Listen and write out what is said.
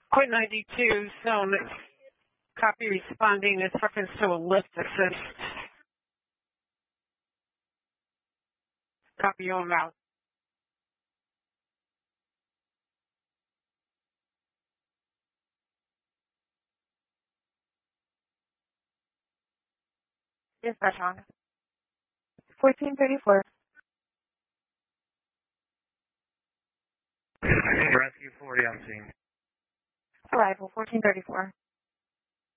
Quit 92, zone copy responding. It's reference to a lift assist. Copy on out. Dispatch on. 1434. Rescue 40 on scene. Arrival 1434.